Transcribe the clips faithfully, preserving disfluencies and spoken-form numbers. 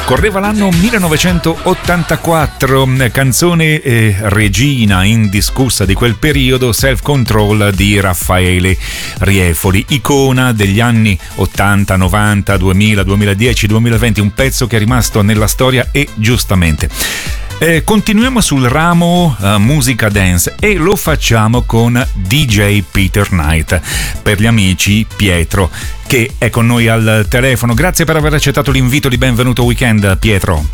Correva l'anno millenovecentottantaquattro, canzone eh, regina indiscussa di quel periodo, Self Control di Raffaele Riefoli, icona degli anni ottanta, novanta, duemila, duemiladieci, duemilaventi, un pezzo che è rimasto nella storia e giustamente. Eh, continuiamo sul ramo uh, musica dance e lo facciamo con D J Peter Knight, per gli amici Pietro, che è con noi al telefono. Grazie per aver accettato l'invito di Benvenuto Weekend, Pietro.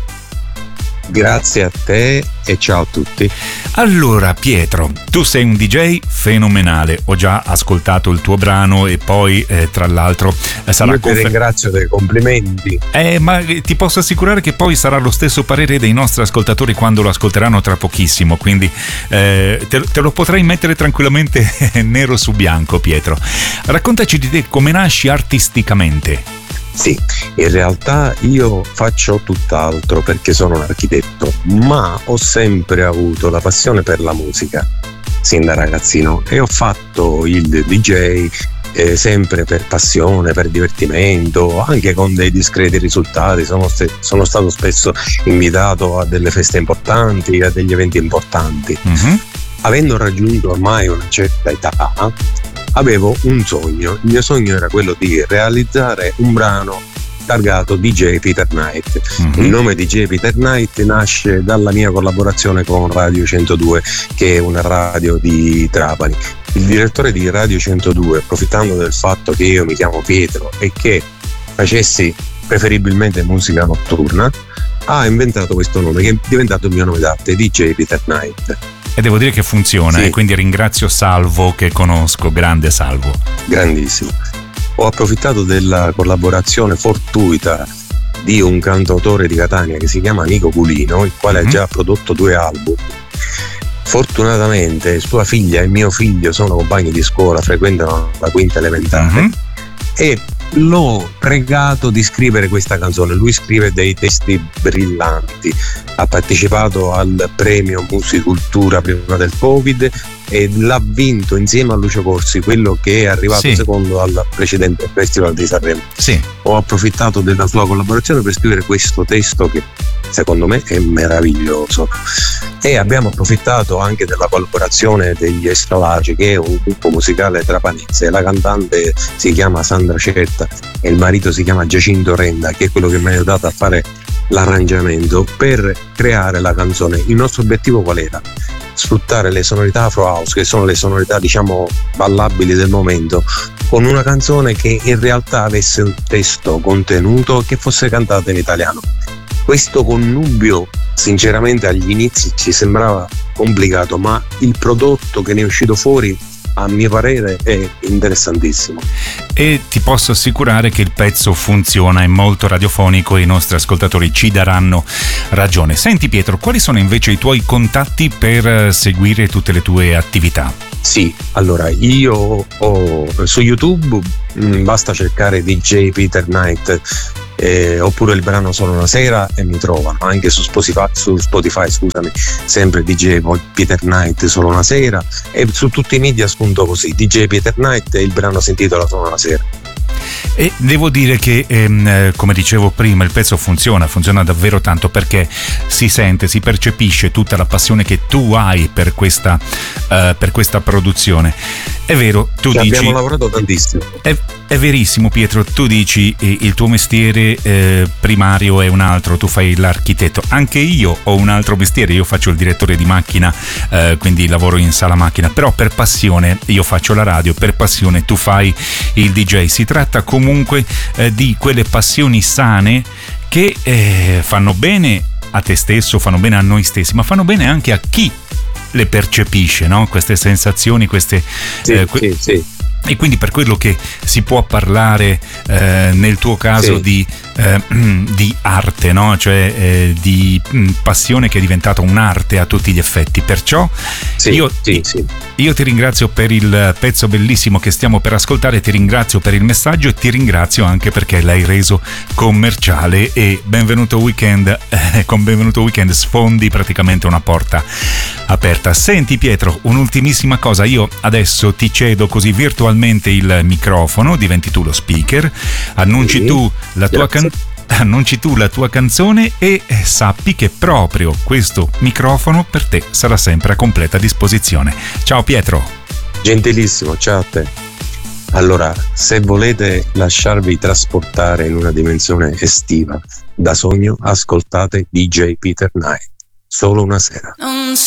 Grazie a te e ciao a tutti. Allora Pietro, tu sei un D J fenomenale, ho già ascoltato il tuo brano e poi eh, tra l'altro eh, sarà Io ti confer- ringrazio dei complimenti. Eh, ma ti posso assicurare che poi sarà lo stesso parere dei nostri ascoltatori quando lo ascolteranno tra pochissimo, quindi eh, te, te lo potrei mettere tranquillamente nero su bianco. Pietro, raccontaci di te, come nasci artisticamente. Sì, in realtà io faccio tutt'altro perché sono un architetto, ma ho sempre avuto la passione per la musica sin da ragazzino e ho fatto il D J eh, sempre per passione, per divertimento, anche con dei discreti risultati. Sono, st- sono stato spesso invitato a delle feste importanti, a degli eventi importanti. Mm-hmm. Avendo raggiunto ormai una certa età, avevo un sogno. Il mio sogno era quello di realizzare un brano targato D J Peter Knight. Mm-hmm. Il nome D J Peter Knight nasce dalla mia collaborazione con Radio centodue, che è una radio di Trapani. Il direttore di Radio centodue, approfittando del fatto che io mi chiamo Pietro e che facessi preferibilmente musica notturna, ha inventato questo nome che è diventato il mio nome d'arte, D J Peter Knight. E devo dire che funziona, sì. E quindi ringrazio Salvo, che conosco, grande Salvo. Grandissimo. Ho approfittato della collaborazione fortuita di un cantautore di Catania che si chiama Nico Culino, il quale mm-hmm. ha già prodotto due album. Fortunatamente sua figlia e mio figlio sono compagni di scuola, frequentano la quinta elementare, mm-hmm. e l'ho pregato di scrivere questa canzone. Lui scrive dei testi brillanti, ha partecipato al premio Musicultura prima del Covid e l'ha vinto insieme a Lucio Corsi, quello che è arrivato sì. secondo al precedente Festival di Sanremo. Sì. Ho approfittato della sua collaborazione per scrivere questo testo che secondo me è meraviglioso, e abbiamo approfittato anche della collaborazione degli Estralage, che è un gruppo musicale trapanese. La cantante si chiama Sandra Certa e il marito si chiama Giacinto Renda, che è quello che mi ha aiutato a fare l'arrangiamento per creare la canzone. Il nostro obiettivo qual era? Sfruttare le sonorità Afro House, che sono le sonorità diciamo ballabili del momento, con una canzone che in realtà avesse un testo contenuto, che fosse cantata in italiano. Questo connubio sinceramente agli inizi ci sembrava complicato, ma il prodotto che ne è uscito fuori a mio parere è interessantissimo. E ti posso assicurare che il pezzo funziona, è molto radiofonico e i nostri ascoltatori ci daranno ragione. Senti Pietro, quali sono invece i tuoi contatti per seguire tutte le tue attività? Sì, allora io ho su YouTube mh, basta cercare D J Peter Knight eh, oppure il brano Solo una sera e mi trovano. Anche su Spotify, su Spotify scusami, sempre D J Peter Knight Solo una sera, e su tutti i media spunto così D J Peter Knight e il brano si intitola Solo una sera. E devo dire che ehm, come dicevo prima, il pezzo funziona, funziona davvero tanto, perché si sente, si percepisce tutta la passione che tu hai per questa, uh, per questa produzione. È vero, tu Ci dici. Abbiamo lavorato tantissimo. È, è verissimo Pietro, tu dici eh, il tuo mestiere eh, primario è un altro, tu fai l'architetto. Anche io ho un altro mestiere, io faccio il direttore di macchina, eh, quindi lavoro in sala macchina, però per passione io faccio la radio, per passione tu fai il D J. Si tratta comunque eh, di quelle passioni sane che eh, fanno bene a te stesso, fanno bene a noi stessi, ma fanno bene anche a chi le percepisce, no? Queste sensazioni, queste sì, eh, que- sì, sì. E quindi per quello che si può parlare eh, nel tuo caso sì. di, eh, di arte, no? Cioè eh, di mh, passione che è diventata un'arte a tutti gli effetti. Perciò sì, io, sì, sì. io ti ringrazio per il pezzo bellissimo che stiamo per ascoltare, ti ringrazio per il messaggio e ti ringrazio anche perché l'hai reso commerciale, e Benvenuto Weekend, eh, con Benvenuto Weekend sfondi praticamente una porta aperta. Senti Pietro, un'ultimissima cosa, io adesso ti cedo così virtualmente il microfono, diventi tu lo speaker, annunci sì, tu la tua, can- annunci tu la tua canzone e sappi che proprio questo microfono per te sarà sempre a completa disposizione. Ciao Pietro. Gentilissimo, ciao a te. Allora, se volete lasciarvi trasportare in una dimensione estiva da sogno, ascoltate D J Peter Knight. Solo una sera.